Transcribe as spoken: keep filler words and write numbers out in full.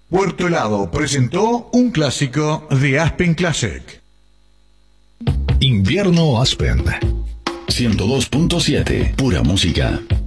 Puerto Helado presentó un clásico de Aspen Classic. Invierno Aspen ciento dos punto siete, pura música.